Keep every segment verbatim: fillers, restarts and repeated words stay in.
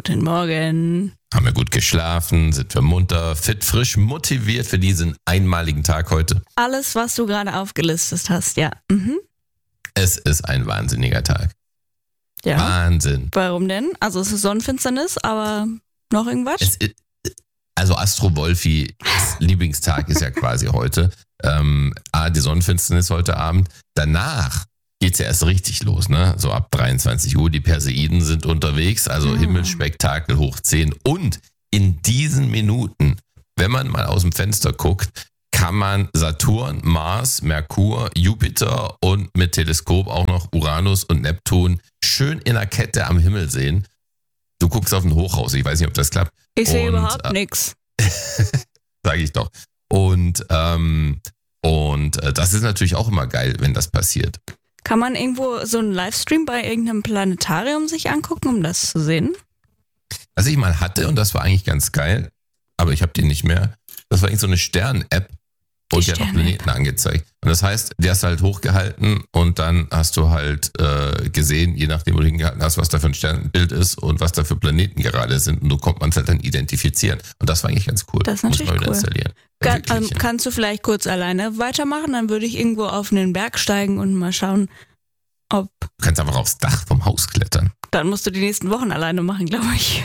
guten Morgen. Haben wir gut geschlafen, sind wir munter, fit, frisch, motiviert für diesen einmaligen Tag heute. Alles, was du gerade aufgelistet hast, ja. Mhm. Es ist ein wahnsinniger Tag. Ja. Wahnsinn. Warum denn? Also es ist Sonnenfinsternis, aber noch irgendwas? Es ist, also Astro Wolfis Lieblingstag ist ja quasi heute. Ähm, ah, die Sonnenfinsternis heute Abend. Danach geht's ja erst richtig los, ne? So ab dreiundzwanzig Uhr. Die Perseiden sind unterwegs, also Ah. Himmelsspektakel hoch zehn. Und in diesen Minuten, wenn man mal aus dem Fenster guckt, kann man Saturn, Mars, Merkur, Jupiter und mit Teleskop auch noch Uranus und Neptun schön in der Kette am Himmel sehen. Du guckst auf ein Hochhaus, ich weiß nicht, ob das klappt. Ich sehe Und, überhaupt äh, nichts. Sag ich doch. Und, ähm, und äh, das ist natürlich auch immer geil, wenn das passiert. Kann man irgendwo so einen Livestream bei irgendeinem Planetarium sich angucken, um das zu sehen? Was ich mal hatte, und das war eigentlich ganz geil, aber ich habe die nicht mehr, das war eigentlich so eine Stern-App und die hat auch Stern-App. Planeten angezeigt. Und das heißt, die hast du halt hochgehalten und dann hast du halt äh, gesehen, je nachdem, wo du hingehalten hast, was da für ein Sternbild ist und was da für Planeten gerade sind. Und so kommt man es halt dann identifizieren. Und das war eigentlich ganz cool. Das ist Muss natürlich man wieder cool. installieren. Kann, Wirklich, ähm, ja. kannst du vielleicht kurz alleine weitermachen? Dann würde ich irgendwo auf einen Berg steigen und mal schauen, ob... Du kannst einfach aufs Dach vom Haus klettern. Dann musst du die nächsten Wochen alleine machen, glaube ich.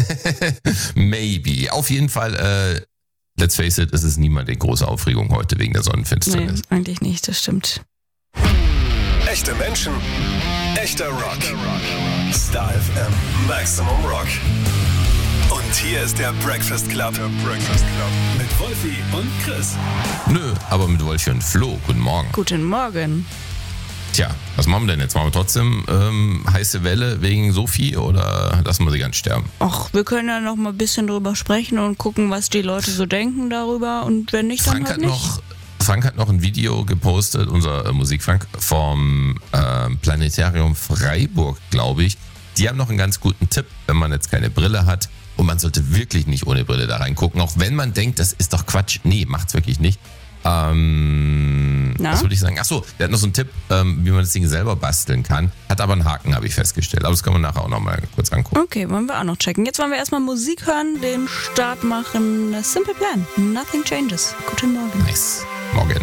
Maybe. Auf jeden Fall, äh, let's face it, es ist niemand in große Aufregung heute wegen der Nee, Sonnenfinsternis. eigentlich nicht, das stimmt. Echte Menschen, echter Rock. Star F M, Maximum Rock. Und hier ist der Breakfast Club. Der Breakfast Club. Mit Wolfi und Chris. Nö, aber mit Wolfi und Flo. Guten Morgen. Guten Morgen. Tja, was machen wir denn jetzt? Machen wir trotzdem ähm, heiße Welle wegen Sophie oder lassen wir sie ganz sterben? Ach, wir können ja noch mal ein bisschen drüber sprechen und gucken, was die Leute so denken darüber. Und wenn nicht, dann Frank halt hat nicht. noch Frank hat noch ein Video gepostet, unser äh, Musikfrank, vom äh, Planetarium Freiburg, glaube ich. Die haben noch einen ganz guten Tipp, wenn man jetzt keine Brille hat. Und man sollte wirklich nicht ohne Brille da reingucken, auch wenn man denkt, das ist doch Quatsch. Nee, macht's wirklich nicht. Ähm, Na? was würde ich sagen? Achso, der hat noch so einen Tipp, ähm, wie man das Ding selber basteln kann. Hat aber einen Haken, habe ich festgestellt. Aber das können wir nachher auch nochmal kurz angucken. Okay, wollen wir auch noch checken. Jetzt wollen wir erstmal Musik hören, den Start machen. Simple Plan. Nothing changes. Guten Morgen. Nice. Morgen.